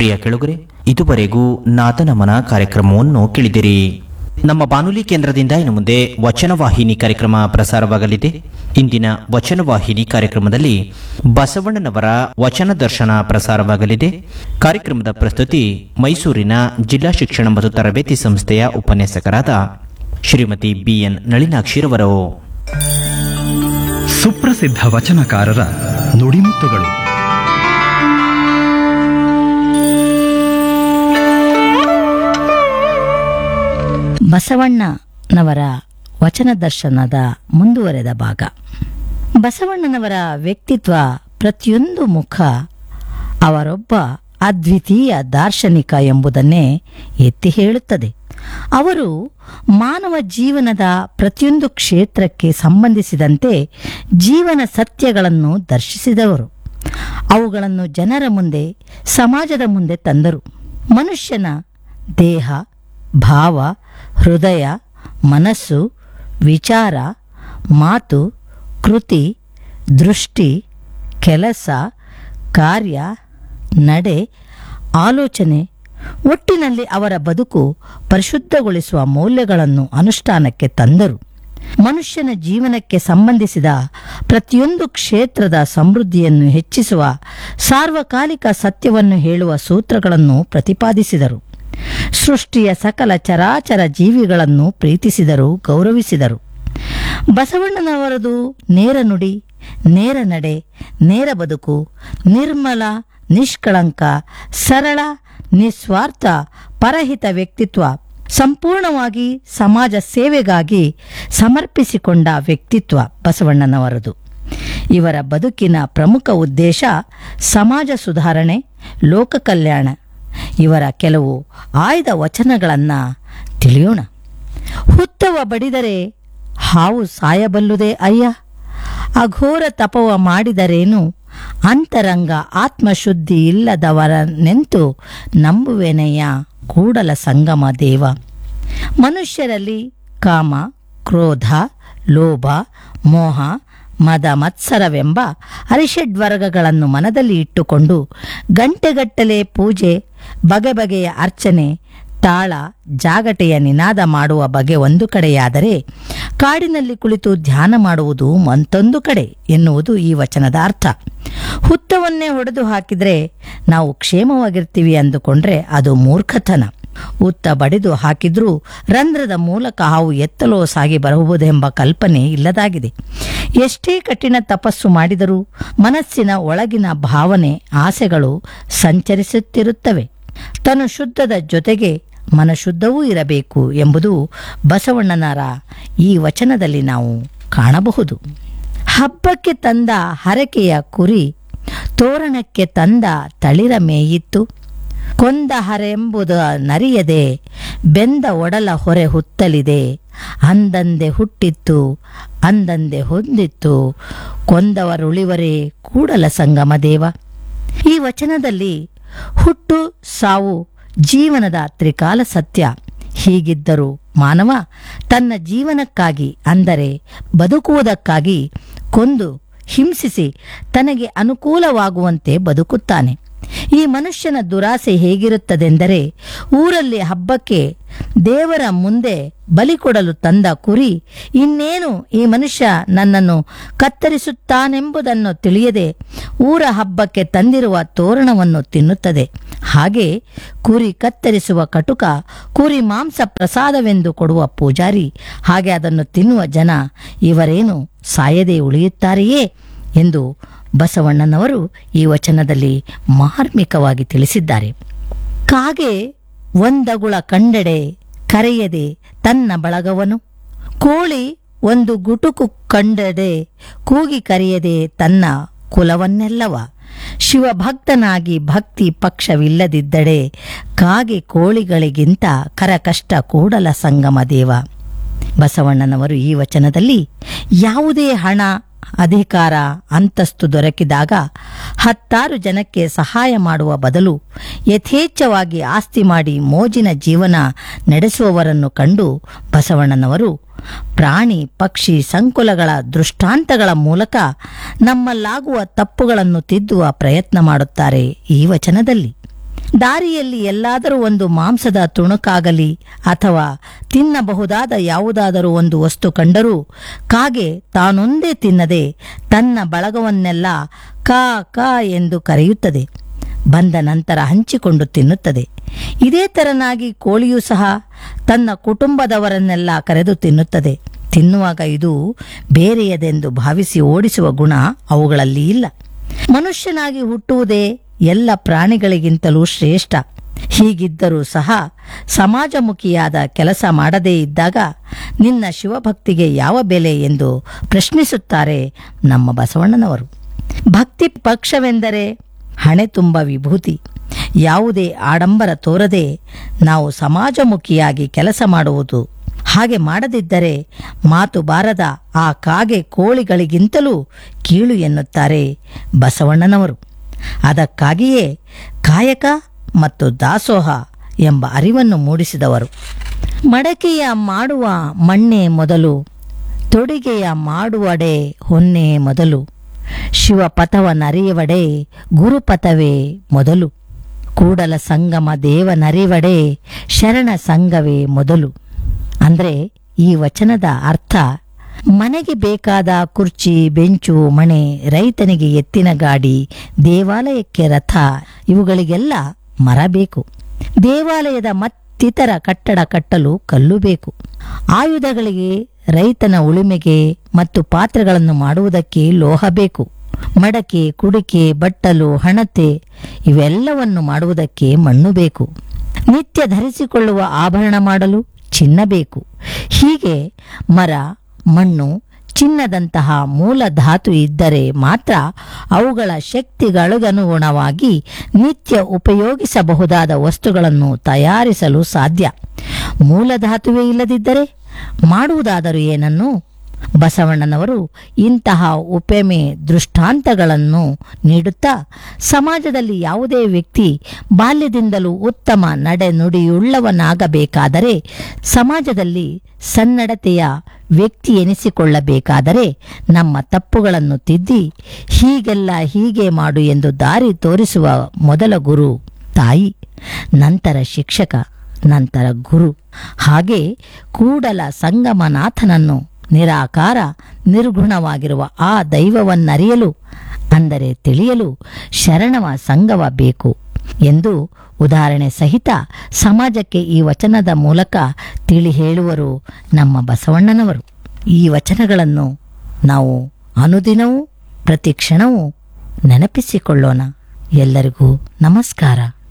ಪ್ರಿಯ ಕೆಳುಗರೆ, ಇದುವರೆಗೂ ನಾದನಮನ ಕಾರ್ಯಕ್ರಮವನ್ನು ಕೇಳಿದಿರಿ. ನಮ್ಮ ಬಾನುಲಿ ಕೇಂದ್ರದಿಂದ ಇನ್ನು ಮುಂದೆ ವಚನವಾಹಿನಿ ಕಾರ್ಯಕ್ರಮ ಪ್ರಸಾರವಾಗಲಿದೆ. ಇಂದಿನ ವಚನವಾಹಿನಿ ಕಾರ್ಯಕ್ರಮದಲ್ಲಿ ಬಸವಣ್ಣನವರ ವಚನ ದರ್ಶನ ಪ್ರಸಾರವಾಗಲಿದೆ. ಕಾರ್ಯಕ್ರಮದ ಪ್ರಸ್ತುತಿ ಮೈಸೂರಿನ ಜಿಲ್ಲಾ ಶಿಕ್ಷಣ ಮತ್ತು ತರಬೇತಿ ಸಂಸ್ಥೆಯ ಉಪನ್ಯಾಸಕರಾದ ಶ್ರೀಮತಿ BN ನಳಿನಾಕ್ಷಿರವರು. ಸುಪ್ರಸಿದ್ಧ ವಚನಕಾರರ ನುಡಿಮುತ್ತುಗಳು. ಬಸವಣ್ಣನವರ ವಚನ ದರ್ಶನದ ಮುಂದುವರೆದ ಭಾಗ. ಬಸವಣ್ಣನವರ ವ್ಯಕ್ತಿತ್ವ ಪ್ರತಿಯೊಂದು ಮುಖ ಅವರೊಬ್ಬ ಅದ್ವಿತೀಯ ದಾರ್ಶನಿಕ ಎಂಬುದನ್ನೇ ಎತ್ತಿ ಹೇಳುತ್ತದೆ. ಅವರು ಮಾನವ ಜೀವನದ ಪ್ರತಿಯೊಂದು ಕ್ಷೇತ್ರಕ್ಕೆ ಸಂಬಂಧಿಸಿದಂತೆ ಜೀವನ ಸತ್ಯಗಳನ್ನು ದರ್ಶಿಸಿದವರು. ಅವುಗಳನ್ನು ಜನರ ಮುಂದೆ, ಸಮಾಜದ ಮುಂದೆ ತಂದರು. ಮನುಷ್ಯನ ದೇಹ, ಭಾವ, ಹೃದಯ, ಮನಸ್ಸು, ವಿಚಾರ, ಮಾತು, ಕೃತಿ, ದೃಷ್ಟಿ, ಕೆಲಸ, ಕಾರ್ಯ, ನಡೆ, ಆಲೋಚನೆ, ಒಟ್ಟಿನಲ್ಲಿ ಅವರ ಬದುಕು ಪರಿಶುದ್ಧಗೊಳಿಸುವ ಮೌಲ್ಯಗಳನ್ನು ಅನುಷ್ಠಾನಕ್ಕೆ ತಂದರು. ಮನುಷ್ಯನ ಜೀವನಕ್ಕೆ ಸಂಬಂಧಿಸಿದ ಪ್ರತಿಯೊಂದು ಕ್ಷೇತ್ರದ ಸಮೃದ್ಧಿಯನ್ನು ಹೆಚ್ಚಿಸುವ ಸಾರ್ವಕಾಲಿಕ ಸತ್ಯವನ್ನು ಹೇಳುವ ಸೂತ್ರಗಳನ್ನು ಪ್ರತಿಪಾದಿಸಿದರು. ಸೃಷ್ಟಿಯ ಸಕಲ ಚರಾಚರ ಜೀವಿಗಳನ್ನು ಪ್ರೀತಿಸಿದರು, ಗೌರವಿಸಿದರು. ಬಸವಣ್ಣನವರದು ನೇರ ನುಡಿ, ನೇರ ನಡೆ, ನೇರ ಬದುಕು, ನಿರ್ಮಲ, ನಿಷ್ಕಳಂಕ, ಸರಳ, ನಿಸ್ವಾರ್ಥ, ಪರಹಿತ ವ್ಯಕ್ತಿತ್ವ, ಸಂಪೂರ್ಣವಾಗಿ ಸಮಾಜ ಸೇವೆಗಾಗಿ ಸಮರ್ಪಿಸಿಕೊಂಡ ವ್ಯಕ್ತಿತ್ವ ಬಸವಣ್ಣನವರದು. ಇವರ ಬದುಕಿನ ಪ್ರಮುಖ ಉದ್ದೇಶ ಸಮಾಜ ಸುಧಾರಣೆ, ಲೋಕ ಕಲ್ಯಾಣ. ಇವರ ಕೆಲವು ಆಯ್ದ ವಚನಗಳನ್ನು ತಿಳಿಯೋಣ. ಹುತ್ತವ ಬಡಿದರೆ ಹಾವು ಸಾಯಬಲ್ಲುದೇ ಅಯ್ಯ, ಅಘೋರ ತಪವ ಮಾಡಿದರೇನು, ಅಂತರಂಗ ಆತ್ಮಶುದ್ಧಿ ಇಲ್ಲದವರನೆಂತು ನಂಬುವೆನಯ್ಯ ಕೂಡಲ ಸಂಗಮ ದೇವ. ಮನುಷ್ಯರಲ್ಲಿ ಕಾಮ, ಕ್ರೋಧ, ಲೋಭ, ಮೋಹ, ಮದ, ಮತ್ಸರವೆಂಬ ಅರಿಷಡ್ವರ್ಗಗಳನ್ನು ಮನದಲ್ಲಿ ಇಟ್ಟುಕೊಂಡು ಗಂಟೆಗಟ್ಟಲೆ ಪೂಜೆ, ಬಗೆ ಬಗೆಯ ಅರ್ಚನೆ, ತಾಳ, ಜಾಗಟೆಯ ನಿನಾದ ಮಾಡುವ ಬಗೆ ಒಂದು ಕಡೆಯಾದರೆ, ಕಾಡಿನಲ್ಲಿ ಕುಳಿತು ಧ್ಯಾನ ಮಾಡುವುದು ಮತ್ತೊಂದು ಕಡೆ ಎನ್ನುವುದು ಈ ವಚನದ ಅರ್ಥ. ಹುತ್ತವನ್ನೇ ಹೊಡೆದು ಹಾಕಿದ್ರೆ ನಾವು ಕ್ಷೇಮವಾಗಿರ್ತೀವಿ ಅಂದುಕೊಂಡ್ರೆ ಅದು ಮೂರ್ಖತನ. ಹುತ್ತ ಬಡಿದು ಹಾಕಿದ್ರೂ ರಂಧ್ರದ ಮೂಲಕ ಹಾವು ಎತ್ತಲೋ ಸಾಗಿ ಬರಬಹುದೆಂಬ ಕಲ್ಪನೆ ಇಲ್ಲದಾಗಿದೆ. ಎಷ್ಟೇ ಕಠಿಣ ತಪಸ್ಸು ಮಾಡಿದರೂ ಮನಸ್ಸಿನ ಒಳಗಿನ ಭಾವನೆ, ಆಸೆಗಳು ಸಂಚರಿಸುತ್ತಿರುತ್ತವೆ. ತನು ಶುದ್ಧದ ಜೊತೆಗೆ ಮನಶುದ್ಧವೂ ಇರಬೇಕು ಎಂಬುದು ಬಸವಣ್ಣನರ ಈ ವಚನದಲ್ಲಿ ನಾವು ಕಾಣಬಹುದು. ಹಬ್ಬಕ್ಕೆ ತಂದ ಹರಕೆಯ ಕುರಿ, ತೋರಣಕ್ಕೆ ತಂದ ತಳಿರ ಮೇಯಿತ್ತು, ಕೊಂದ ಹರೆಂಬುದು ನರಿಯದೆ, ಬೆಂದ ಒಡಲ ಹೊರೆ ಹುತ್ತಲಿದೆ, ಅಂದಂದೆ ಹುಟ್ಟಿತ್ತು, ಅಂದಂದೆ ಹೊಂದಿತ್ತು, ಕೊಂದವರುಳಿವರೇ ಕೂಡಲ ಸಂಗಮ ದೇವ. ಈ ವಚನದಲ್ಲಿ ಹುಟ್ಟು, ಸಾವು ಜೀವನದ ತ್ರಿಕಾಲ ಸತ್ಯ. ಹೀಗಿದ್ದರೂ ಮಾನವ ತನ್ನ ಜೀವನಕ್ಕಾಗಿ, ಅಂದರೆ ಬದುಕುವುದಕ್ಕಾಗಿ ಕೊಂದು ಹಿಂಸಿಸಿ ತನಗೆ ಅನುಕೂಲವಾಗುವಂತೆ ಬದುಕುತ್ತಾನೆ. ಈ ಮನುಷ್ಯನ ದುರಾಸೆ ಹೇಗಿರುತ್ತದೆಂದರೆ, ಊರಲ್ಲಿ ಹಬ್ಬಕ್ಕೆ ದೇವರ ಮುಂದೆ ಬಲಿ ಕೊಡಲು ತಂದ ಕುರಿ ಇನ್ನೇನು ಈ ಮನುಷ್ಯ ನನ್ನನ್ನು ಕತ್ತರಿಸುತ್ತಾನೆಂಬುದನ್ನು ತಿಳಿಯದೆ ಊರ ಹಬ್ಬಕ್ಕೆ ತಂದಿರುವ ತೋರಣವನ್ನು ತಿನ್ನುತ್ತದೆ. ಹಾಗೆ ಕುರಿ ಕತ್ತರಿಸುವ ಕಟುಕ, ಕುರಿ ಮಾಂಸ ಪ್ರಸಾದವೆಂದು ಕೊಡುವ ಪೂಜಾರಿ, ಹಾಗೆ ಅದನ್ನು ತಿನ್ನುವ ಜನ ಇವರೇನು ಸಾಯದೆ ಉಳಿಯುತ್ತಾರೆಯೇ ಎಂದು ಬಸವಣ್ಣನವರು ಈ ವಚನದಲ್ಲಿ ಮಾರ್ಮಿಕವಾಗಿ ತಿಳಿಸಿದ್ದಾರೆ. ಕಾಗೆ ಒಂದಗುಳ ಕಂಡೆಡೆ ಕರೆಯದೆ ತನ್ನ ಬಳಗವನು, ಕೋಳಿ ಒಂದು ಗುಟುಕು ಕಂಡೆಡೆ ಕೂಗಿ ಕರೆಯದೆ ತನ್ನ ಕುಲವನ್ನೆಲ್ಲವ, ಶಿವಭಕ್ತನಾಗಿ ಭಕ್ತಿ ಪಕ್ಷವಿಲ್ಲದಿದ್ದಡೆ ಕಾಗೆ ಕೋಳಿಗಳಿಗಿಂತ ಕರಕಷ್ಟ ಕೂಡಲ ಸಂಗಮ ದೇವ. ಬಸವಣ್ಣನವರು ಈ ವಚನದಲ್ಲಿ ಯಾವುದೇ ಹಣ, ಅಧಿಕಾರ, ಅಂತಸ್ತು ದೊರಕಿದಾಗ 10 ಜನಕ್ಕೆ ಸಹಾಯ ಮಾಡುವ ಬದಲು ಯಥೇಚ್ಛವಾಗಿ ಆಸ್ತಿ ಮಾಡಿ ಮೋಜಿನ ಜೀವನ ನಡೆಸುವವರನ್ನು ಕಂಡು ಬಸವಣ್ಣನವರು ಪ್ರಾಣಿ, ಪಕ್ಷಿ, ಸಂಕುಲಗಳ ದೃಷ್ಟಾಂತಗಳ ಮೂಲಕ ನಮ್ಮಲ್ಲಾಗುವ ತಪ್ಪುಗಳನ್ನು ತಿದ್ದುವ ಪ್ರಯತ್ನ ಮಾಡುತ್ತಾರೆ ಈ ವಚನದಲ್ಲಿ. ದಾರಿಯಲ್ಲಿ ಎಲ್ಲಾದರೂ ಒಂದು ಮಾಂಸದ ತುಣುಕಾಗಲಿ ಅಥವಾ ತಿನ್ನಬಹುದಾದ ಯಾವುದಾದರೂ ಒಂದು ವಸ್ತು ಕಂಡರೂ ಕಾಗೆ ತಾನೊಂದೇ ತಿನ್ನದೆ ತನ್ನ ಬಳಗವನ್ನೆಲ್ಲ ಕಾ ಕಾ ಎಂದು ಕರೆಯುತ್ತದೆ. ಬಂದ ನಂತರ ಹಂಚಿಕೊಂಡು ತಿನ್ನುತ್ತದೆ. ಇದೇ ತೆರನಾಗಿ ಕೋಳಿಯೂ ಸಹ ತನ್ನ ಕುಟುಂಬದವರನ್ನೆಲ್ಲ ಕರೆದು ತಿನ್ನುತ್ತದೆ. ತಿನ್ನುವಾಗ ಇದು ಬೇರೆಯದೆಂದು ಭಾವಿಸಿ ಓಡಿಸುವ ಗುಣ ಅವುಗಳಲ್ಲಿ ಇಲ್ಲ. ಮನುಷ್ಯನಾಗಿ ಹುಟ್ಟುವುದೇ ಎಲ್ಲ ಪ್ರಾಣಿಗಳಿಗಿಂತಲೂ ಶ್ರೇಷ್ಠ. ಹೀಗಿದ್ದರೂ ಸಹ ಸಮಾಜಮುಖಿಯಾದ ಕೆಲಸ ಮಾಡದೇ ಇದ್ದಾಗ ನಿನ್ನ ಶಿವಭಕ್ತಿಗೆ ಯಾವ ಬೆಲೆ ಎಂದು ಪ್ರಶ್ನಿಸುತ್ತಾರೆ ನಮ್ಮ ಬಸವಣ್ಣನವರು. ಭಕ್ತಿ ಪಕ್ಷವೆಂದರೆ ಹಣೆ ತುಂಬ ವಿಭೂತಿ. ಯಾವುದೇ ಆಡಂಬರ ತೋರದೆ ನಾವು ಸಮಾಜಮುಖಿಯಾಗಿ ಕೆಲಸ ಮಾಡುವುದು. ಹಾಗೆ ಮಾಡದಿದ್ದರೆ ಮಾತು ಬಾರದ ಆ ಕಾಗೆ ಕೋಳಿಗಳಿಗಿಂತಲೂ ಕೀಳು ಎನ್ನುತ್ತಾರೆ ಬಸವಣ್ಣನವರು. ಅದಕ್ಕಾಗಿಯೇ ಕಾಯಕ ಮತ್ತು ದಾಸೋಹ ಎಂಬ ಅರಿವನ್ನು ಮೂಡಿಸಿದವರು. ಮಡಕೆಯ ಮಾಡುವ ಮಣ್ಣೆ ಮೊದಲು, ತೊಡಿಗೆಯ ಮಾಡುವಡೆ ಹೊನ್ನೆ ಮೊದಲು, ಶಿವಪಥವ ನರಿಯವಡೆ ಗುರುಪಥವೇ ಮೊದಲು, ಕೂಡಲ ಸಂಗಮ ದೇವನರಿವಡೆ ಶರಣ ಸಂಘವೇ ಮೊದಲು. ಅಂದ್ರೆ ಈ ವಚನದ ಅರ್ಥ, ಮನೆಗೆ ಬೇಕಾದ ಕುರ್ಚಿ, ಬೆಂಚು, ಮಣೆ, ರೈತನಿಗೆ ಎತ್ತಿನ ಗಾಡಿ, ದೇವಾಲಯಕ್ಕೆ ರಥ, ಇವುಗಳಿಗೆಲ್ಲ ಮರ ಬೇಕು. ದೇವಾಲಯದ ಮತ್ತಿತರ ಕಟ್ಟಡ ಕಟ್ಟಲು ಕಲ್ಲು ಬೇಕು. ಆಯುಧಗಳಿಗೆ, ರೈತನ ಉಳುಮೆಗೆ ಮತ್ತು ಪಾತ್ರೆಗಳನ್ನು ಮಾಡುವುದಕ್ಕೆ ಲೋಹ ಬೇಕು. ಮಡಕೆ, ಕುಡಿಕೆ, ಬಟ್ಟಲು, ಹಣತೆ ಇವೆಲ್ಲವನ್ನು ಮಾಡುವುದಕ್ಕೆ ಮಣ್ಣು ಬೇಕು. ನಿತ್ಯ ಧರಿಸಿಕೊಳ್ಳುವ ಆಭರಣ ಮಾಡಲು ಚಿನ್ನ ಬೇಕು. ಹೀಗೆ ಮರ, ಮಣ್ಣು, ಚಿನ್ನದಂತಹ ಮೂಲ ಧಾತು ಇದ್ದರೆ ಮಾತ್ರ ಅವುಗಳ ಶಕ್ತಿಗಳಿಗನುಗುಣವಾಗಿ ನಿತ್ಯ ಉಪಯೋಗಿಸಬಹುದಾದ ವಸ್ತುಗಳನ್ನು ತಯಾರಿಸಲು ಸಾಧ್ಯ. ಮೂಲ ಧಾತುವೇ ಇಲ್ಲದಿದ್ದರೆ ಮಾಡುವುದಾದರೂ ಏನನ್ನು? ಬಸವಣ್ಣನವರು ಇಂತಹ ಉಪಮೆ ದೃಷ್ಟಾಂತಗಳನ್ನು ನೀಡುತ್ತಾ ಸಮಾಜದಲ್ಲಿ ಯಾವುದೇ ವ್ಯಕ್ತಿ ಬಾಲ್ಯದಿಂದಲೂ ಉತ್ತಮ ನಡೆನುಡಿಯುಳ್ಳವನಾಗಬೇಕಾದರೆ, ಸಮಾಜದಲ್ಲಿ ಸನ್ನಡತೆಯ ವ್ಯಕ್ತಿ ಎನಿಸಿಕೊಳ್ಳಬೇಕಾದರೆ ನಮ್ಮ ತಪ್ಪುಗಳನ್ನು ತಿದ್ದಿ ಹೀಗೆಲ್ಲ ಹೀಗೆ ಮಾಡು ಎಂದು ದಾರಿ ತೋರಿಸುವ ಮೊದಲ ಗುರು ತಾಯಿ, ನಂತರ ಶಿಕ್ಷಕ, ನಂತರ ಗುರು. ಹಾಗೆ ಕೂಡಲ ಸಂಗಮನಾಥನನ್ನು, ನಿರಾಕಾರ ನಿರ್ಗುಣವಾಗಿರುವ ಆ ದೈವವನ್ನರಿಯಲು ಅಂದರೆ ತಿಳಿಯಲು ಶರಣವ ಸಂಗವ ಬೇಕು ಎಂದು ಉದಾಹರಣೆ ಸಹಿತ ಸಮಾಜಕ್ಕೆ ಈ ವಚನದ ಮೂಲಕ ತಿಳಿ ಹೇಳುವರು ನಮ್ಮ ಬಸವಣ್ಣನವರು. ಈ ವಚನಗಳನ್ನು ನಾವು ಅನುದಿನವೂ ಪ್ರತಿ ಕ್ಷಣವೂ ನೆನಪಿಸಿಕೊಳ್ಳೋಣ. ಎಲ್ಲರಿಗೂ ನಮಸ್ಕಾರ.